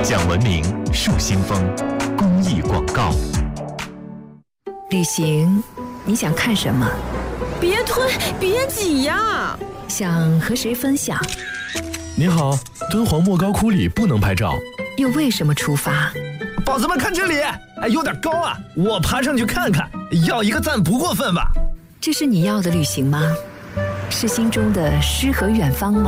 讲文明树新风公益广告。 旅行，你想看什么？ 别推，别挤呀！ 想和谁分享？ 你好，敦煌莫高窟里不能拍照。 又为什么出发？ 宝子们看这里，有点高啊，我爬上去看看，要一个赞不过分吧？ 这是你要的旅行吗？是心中的诗和远方吗？